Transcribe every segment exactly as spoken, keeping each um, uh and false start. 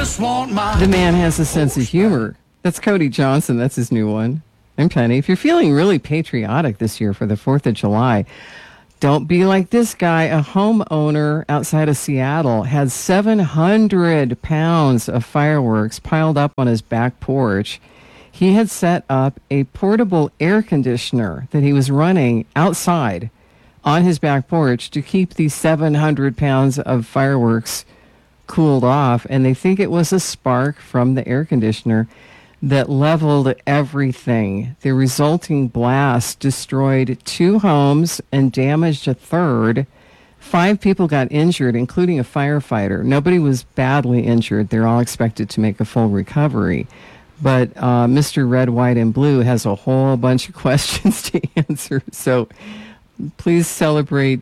just want my... The man has a sense of humor. That's Cody Johnson. That's his new one. I'm Penny. If you're feeling really patriotic this year for the fourth of July, don't be like this guy. A homeowner outside of Seattle had seven hundred pounds of fireworks piled up on his back porch. He had set up a portable air conditioner that he was running outside on his back porch to keep these seven hundred pounds of fireworks cooled off. And they think it was a spark from the air conditioner that leveled everything. The resulting blast destroyed two homes and damaged a third. Five people got injured, including a firefighter. Nobody was badly injured. They're all expected to make a full recovery. But uh, Mister Red, White, and Blue has a whole bunch of questions to answer. So please celebrate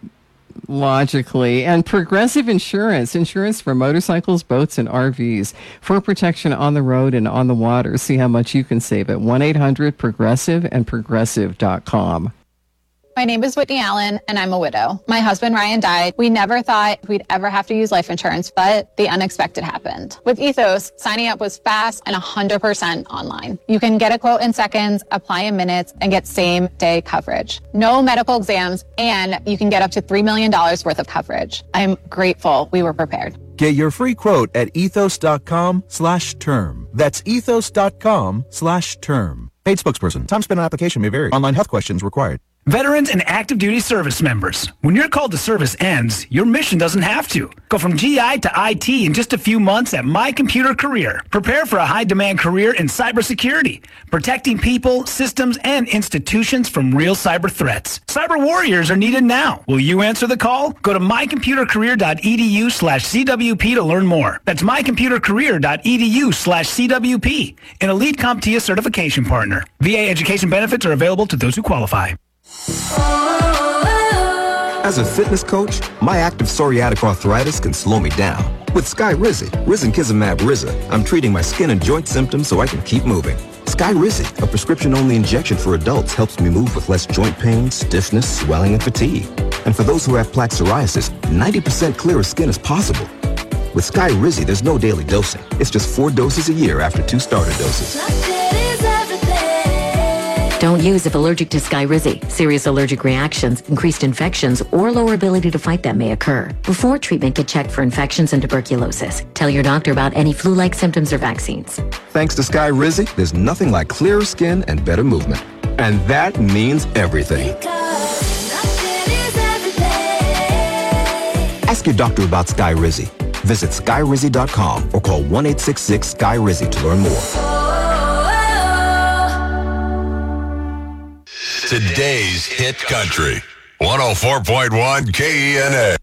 logically. And Progressive Insurance, insurance for motorcycles, boats, and R Vs for protection on the road and on the water. See how much you can save at one eight hundred progressive and progressive dot com. My name is Whitney Allen, and I'm a widow. My husband, Ryan, died. We never thought we'd ever have to use life insurance, but the unexpected happened. With Ethos, signing up was fast and one hundred percent online. You can get a quote in seconds, apply in minutes, and get same-day coverage. No medical exams, and you can get up to three million dollars worth of coverage. I'm grateful we were prepared. Get your free quote at ethos.com slash term. That's ethos.com slash term. Paid spokesperson. Time spent on application may vary. Online health questions required. Veterans and active duty service members, when your call to service ends, your mission doesn't have to. Go from G I to I T in just a few months at My Computer Career. Prepare for a high-demand career in cybersecurity, protecting people, systems, and institutions from real cyber threats. Cyber warriors are needed now. Will you answer the call? Go to mycomputercareer.edu slash CWP to learn more. That's mycomputercareer.edu slash CWP, an elite CompTIA certification partner. V A education benefits are available to those who qualify. As a fitness coach, my active psoriatic arthritis can slow me down. With Skyrizi, risankizumab Riza, I'm treating my skin and joint symptoms so I can keep moving. Skyrizi, a prescription-only injection for adults, helps me move with less joint pain, stiffness, swelling, and fatigue. And for those who have plaque psoriasis, ninety percent clearer skin is possible. With Skyrizi, there's no daily dosing. It's just four doses a year after two starter doses. Don't use if allergic to Skyrizi. Serious allergic reactions, increased infections, or lower ability to fight them may occur. Before treatment, get checked for infections and tuberculosis. Tell your doctor about any flu-like symptoms or vaccines. Thanks to Skyrizi, there's nothing like clearer skin and better movement. And that means everything. Ask your doctor about Skyrizi. Visit Skyrizi dot com or call one eight six six Sky Rizi to learn more. Today's hit country, one oh four point one K E N A.